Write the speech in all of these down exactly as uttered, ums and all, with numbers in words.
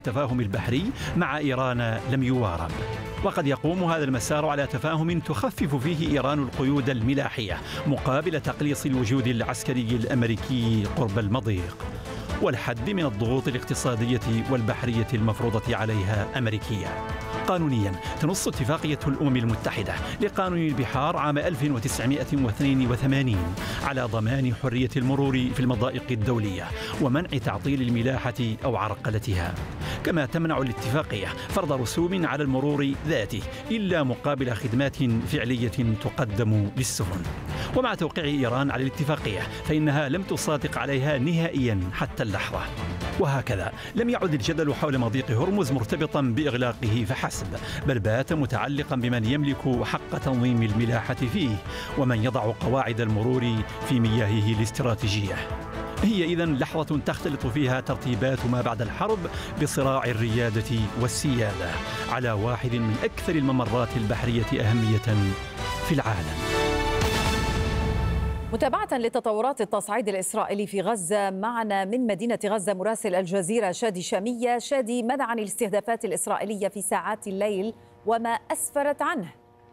التفاهم البحري مع إيران لم يوارب، وقد يقوم هذا المسار على تفاهم تخفف فيه إيران القيود الملاحية مقابل تقليص الوجود العسكري الأمريكي قرب المضيق والحد من الضغوط الاقتصادية والبحرية المفروضة عليها أمريكيا. قانونيا تنص اتفاقية الأمم المتحدة لقانون البحار عام ألف وتسعمائة واثنين وثمانين على ضمان حرية المرور في المضائق الدولية ومنع تعطيل الملاحة أو عرقلتها، كما تمنع الاتفاقية فرض رسوم على المرور ذاته إلا مقابل خدمات فعلية تقدم للسفن. ومع توقيع إيران على الاتفاقية فإنها لم تصادق عليها نهائيا حتى اللحظة، وهكذا لم يعد الجدل حول مضيق هرمز مرتبطا بإغلاقه فحسب، بل بات متعلقا بمن يملك حق تنظيم الملاحة فيه ومن يضع قواعد المرور في مياهه الاستراتيجية. هي إذن لحظة تختلط فيها ترتيبات ما بعد الحرب بصراع الريادة والسيادة على واحد من أكثر الممرات البحرية أهمية في العالم. متابعة لتطورات التصعيد الإسرائيلي في غزة، معنا من مدينة غزة مراسل الجزيرة شادي شامية. شادي، ماذا عن الاستهدافات الإسرائيلية في ساعات الليل وما أسفرت عنه؟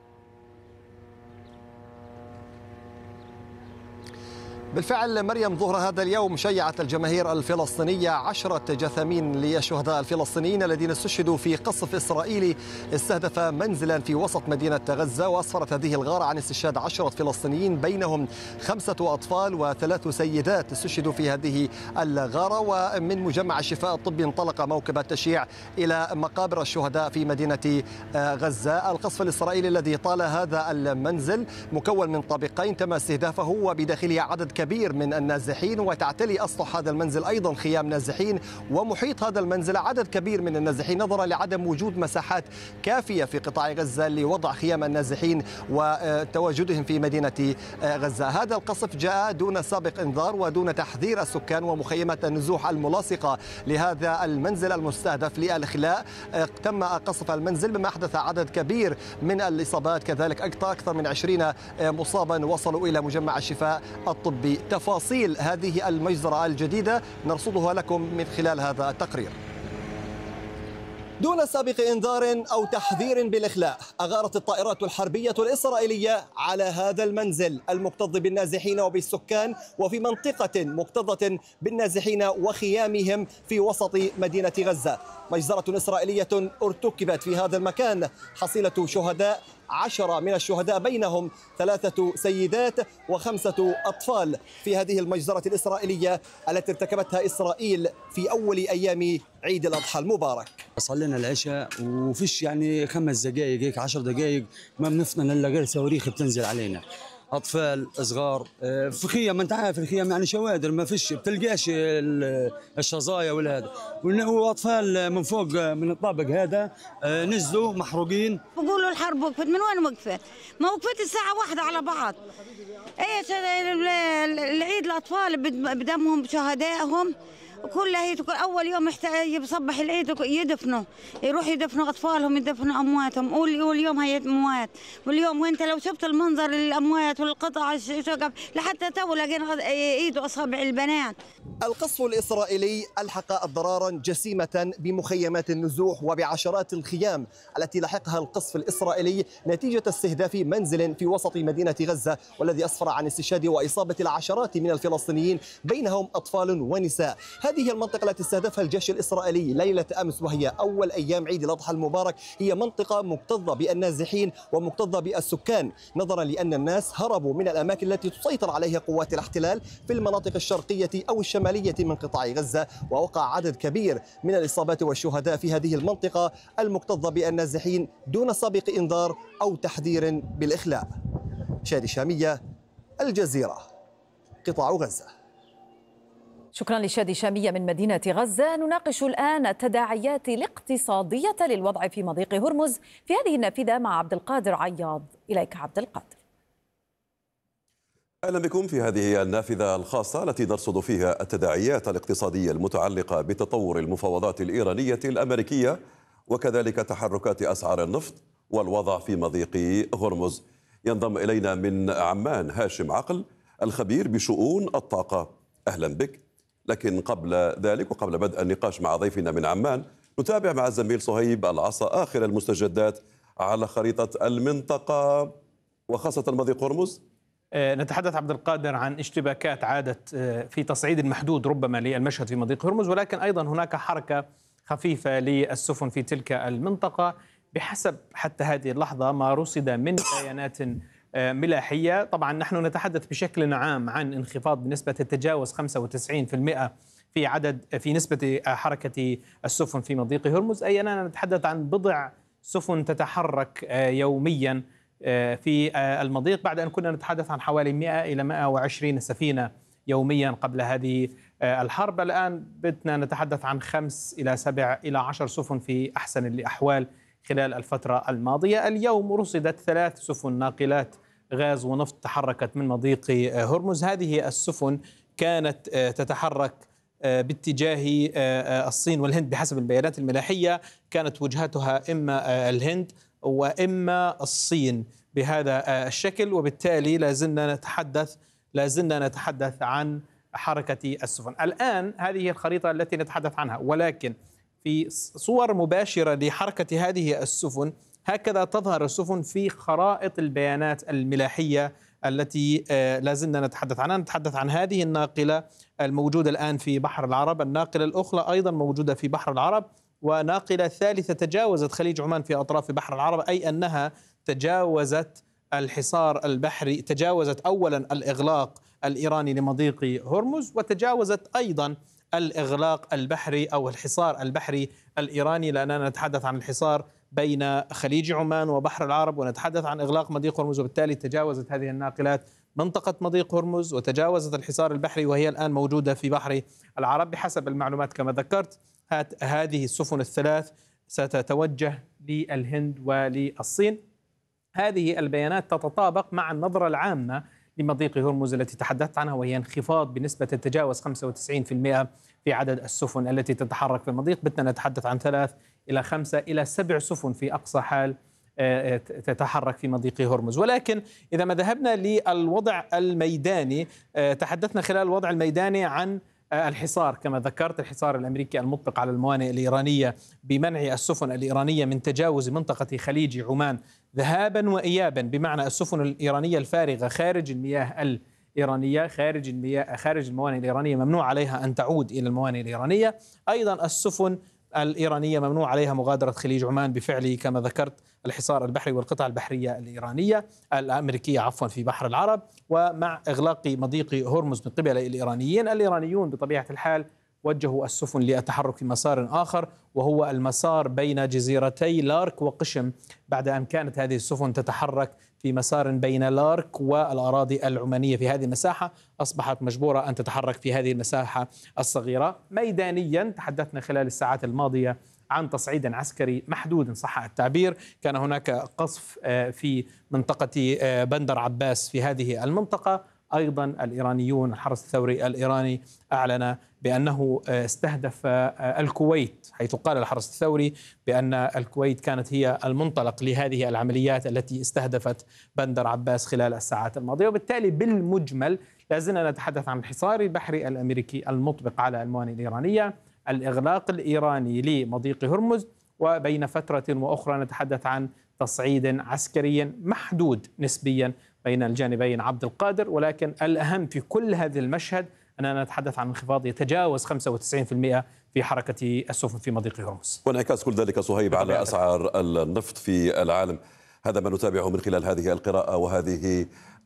بالفعل مريم، ظهر هذا اليوم شيعت الجماهير الفلسطينية عشرة جثامين للشهداء الفلسطينيين الذين استشهدوا في قصف إسرائيلي استهدف منزلا في وسط مدينة غزة، وأسفرت هذه الغارة عن استشهاد عشرة فلسطينيين بينهم خمسة أطفال وثلاث سيدات استشهدوا في هذه الغارة. ومن مجمع الشفاء الطبي انطلق موكب التشييع إلى مقابر الشهداء في مدينة غزة. القصف الإسرائيلي الذي طال هذا المنزل مكون من طابقين تم استهدافه وبداخله عدد كبير من النازحين، وتعتلي أسطح هذا المنزل أيضا خيام نازحين، ومحيط هذا المنزل عدد كبير من النازحين نظرا لعدم وجود مساحات كافية في قطاع غزة لوضع خيام النازحين وتواجدهم في مدينة غزة. هذا القصف جاء دون سابق انذار ودون تحذير السكان ومخيمات النزوح الملاصقة لهذا المنزل المستهدف للإخلاء. تم قصف المنزل بما أحدث عدد كبير من الإصابات، كذلك أكثر من عشرين مصابا وصلوا إلى مجمع الشفاء الطبي. تفاصيل هذه المجزرة الجديدة نرصدها لكم من خلال هذا التقرير. دون سابق انذار أو تحذير بالإخلاء، أغارت الطائرات الحربية الإسرائيلية على هذا المنزل المكتظ بالنازحين وبالسكان وفي منطقة مكتظة بالنازحين وخيامهم في وسط مدينة غزة. مجزرة إسرائيلية ارتكبت في هذا المكان، حصيلة شهداء عشرة من الشهداء بينهم ثلاثة سيدات وخمسة أطفال في هذه المجزرة الإسرائيلية التي ارتكبتها إسرائيل في أول أيام عيد الأضحى المبارك. صلينا العشاء وفيش يعني خمس دقائق هيك عشر دقائق ما بنفطن الا غير صواريخ بتنزل علينا، اطفال صغار في خيام، ما انت عارف الخيام يعني شوادر ما فيش بتلقاش الشظايا ولا هذا، واطفال من فوق من الطابق هذا نزلوا محروقين. بقولوا الحرب وقفت، من وين وقفت؟ ما وقفت الساعه واحدة على بعض. ايش العيد الاطفال بدمهم بشهدائهم كلها. هي اول يوم يصبح العيد يدفنوا، يروحوا يدفنوا اطفالهم، يدفنوا امواتهم، واليوم هي اموات، واليوم وانت لو شفت المنظر الاموات والقطع الشقق لحتى تو لقينا ايد واصابع البنات. القصف الإسرائيلي ألحق أضرارا جسيمة بمخيمات النزوح وبعشرات الخيام التي لحقها القصف الإسرائيلي نتيجة استهداف منزل في وسط مدينة غزة، والذي أسفر عن استشهاد وإصابة العشرات من الفلسطينيين بينهم أطفال ونساء. هذه المنطقة التي استهدفها الجيش الإسرائيلي ليلة أمس وهي أول أيام عيد الأضحى المبارك هي منطقة مكتظة بالنازحين ومكتظة بالسكان، نظرا لأن الناس هربوا من الأماكن التي تسيطر عليها قوات الاحتلال في المناطق الشرقية أو الشمالية من قطاع غزة، ووقع عدد كبير من الإصابات والشهداء في هذه المنطقة المكتظة بالنازحين دون سابق إنذار أو تحذير بالإخلاء. شادي شامية، الجزيرة، قطاع غزة. شكرا لشادي شامية من مدينة غزة. نناقش الآن التداعيات الاقتصادية للوضع في مضيق هرمز في هذه النافذة مع عبد القادر عياض. إليك عبد القادر. أهلا بكم في هذه النافذة الخاصة التي نرصد فيها التداعيات الاقتصادية المتعلقة بتطور المفاوضات الإيرانية الأمريكية وكذلك تحركات أسعار النفط والوضع في مضيق هرمز. ينضم إلينا من عمان هاشم عقل الخبير بشؤون الطاقة. أهلا بك. لكن قبل ذلك وقبل بدء النقاش مع ضيفنا من عمان نتابع مع الزميل صهيب العصا آخر المستجدات على خريطة المنطقة وخاصة مضيق هرمز. نتحدث عبد القادر عن اشتباكات عادت في تصعيد محدود ربما للمشهد في مضيق هرمز، ولكن أيضا هناك حركة خفيفة للسفن في تلك المنطقة بحسب حتى هذه اللحظة ما رصد من بيانات ملاحية. طبعا نحن نتحدث بشكل عام عن انخفاض بنسبة تتجاوز خمسة وتسعين بالمئة في عدد في نسبة حركة السفن في مضيق هرمز، أي أننا نتحدث عن بضع سفن تتحرك يوميا في المضيق، بعد أن كنا نتحدث عن حوالي مئة إلى مئة وعشرين سفينة يوميا قبل هذه الحرب. الآن بدنا نتحدث عن خمس إلى سبع إلى عشر سفن في أحسن الأحوال خلال الفترة الماضية. اليوم رصدت ثلاث سفن ناقلات غاز ونفط تحركت من مضيق هرمز. هذه السفن كانت تتحرك باتجاه الصين والهند بحسب البيانات الملاحية، كانت وجهتها إما الهند وإما الصين بهذا الشكل، وبالتالي لازلنا نتحدث لازلنا نتحدث عن حركة السفن. الآن هذه الخريطة التي نتحدث عنها، ولكن في صور مباشرة لحركة هذه السفن هكذا تظهر السفن في خرائط البيانات الملاحية التي لازلنا نتحدث عنها. نتحدث عن هذه الناقلة الموجودة الآن في بحر العرب، الناقلة الأخرى أيضا موجودة في بحر العرب، وناقلة ثالثة تجاوزت خليج عمان في أطراف بحر العرب، أي أنها تجاوزت الحصار البحري، تجاوزت أولا الإغلاق الإيراني لمضيق هرمز، وتجاوزت أيضا الإغلاق البحري أو الحصار البحري الإيراني، لأننا نتحدث عن الحصار بين خليج عمان وبحر العرب ونتحدث عن إغلاق مضيق هرمز، وبالتالي تجاوزت هذه الناقلات منطقة مضيق هرمز وتجاوزت الحصار البحري، وهي الآن موجودة في بحر العرب. بحسب المعلومات كما ذكرت هذه السفن الثلاث ستتوجه للهند وللصين. هذه البيانات تتطابق مع النظرة العامة لمضيق هرمز التي تحدثت عنها، وهي انخفاض بنسبة تتجاوز خمسة وتسعين بالمئة في عدد السفن التي تتحرك في المضيق. بدنا نتحدث عن ثلاث إلى خمسة إلى سبع سفن في أقصى حال تتحرك في مضيق هرمز. ولكن إذا ما ذهبنا للوضع الميداني، تحدثنا خلال الوضع الميداني عن الحصار كما ذكرت، الحصار الأمريكي المطلق على الموانئ الإيرانية بمنع السفن الإيرانية من تجاوز منطقة خليج عمان ذهابا وإيابا، بمعنى السفن الإيرانية الفارغة خارج المياه الإيرانية خارج المياه خارج الموانئ الإيرانية ممنوع عليها أن تعود إلى الموانئ الإيرانية. أيضا السفن الإيرانية ممنوع عليها مغادرة خليج عمان بفعل كما ذكرت الحصار البحري والقطع البحرية الإيرانية الأمريكية عفوا في بحر العرب، ومع إغلاق مضيق هرمز من قبل الإيرانيين. الإيرانيون بطبيعة الحال وجهوا السفن للتحرك في مسار آخر، وهو المسار بين جزيرتي لارك وقشم، بعد أن كانت هذه السفن تتحرك في مسار بين لارك والأراضي العمانية في هذه المساحة، أصبحت مجبورة أن تتحرك في هذه المساحة الصغيرة. ميدانيا تحدثنا خلال الساعات الماضية عن تصعيد عسكري محدود إن صح التعبير. كان هناك قصف في منطقة بندر عباس في هذه المنطقة. أيضا الإيرانيون الحرس الثوري الإيراني أعلن بأنه استهدف الكويت، حيث قال الحرس الثوري بأن الكويت كانت هي المنطلق لهذه العمليات التي استهدفت بندر عباس خلال الساعات الماضية. وبالتالي بالمجمل لازلنا نتحدث عن الحصار البحري الأمريكي المطبق على الموانئ الإيرانية، الإغلاق الإيراني لمضيق هرمز، وبين فترة وأخرى نتحدث عن تصعيد عسكري محدود نسبيا بين الجانبين عبد القادر. ولكن الأهم في كل هذا المشهد أننا نتحدث عن انخفاض يتجاوز خمسة وتسعين بالمئة في حركة السفن في مضيق هرمز، وانعكاس كل ذلك صهيب على أسعار النفط في العالم. هذا ما نتابعه من خلال هذه القراءة وهذه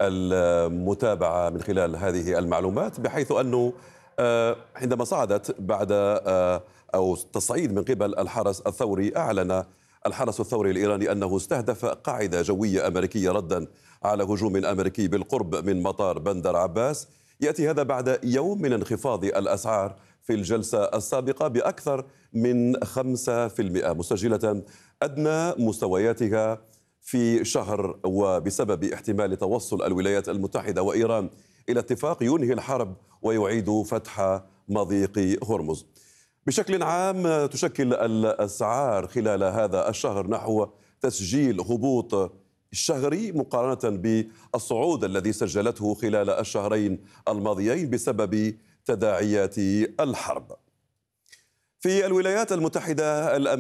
المتابعة من خلال هذه المعلومات، بحيث أنه عندما صعدت بعد أو تصعيد من قبل الحرس الثوري، أعلن الحرس الثوري الإيراني أنه استهدف قاعدة جوية أمريكية ردا على هجوم أمريكي بالقرب من مطار بندر عباس. يأتي هذا بعد يوم من انخفاض الأسعار في الجلسة السابقة بأكثر من خمسة بالمئة، مسجلة أدنى مستوياتها في شهر، وبسبب احتمال توصل الولايات المتحدة وإيران إلى اتفاق ينهي الحرب ويعيد فتح مضيق هرمز. بشكل عام تشكل الأسعار خلال هذا الشهر نحو تسجيل هبوط شهري مقارنة بالصعود الذي سجلته خلال الشهرين الماضيين بسبب تداعيات الحرب. في الولايات المتحدة الأمريكية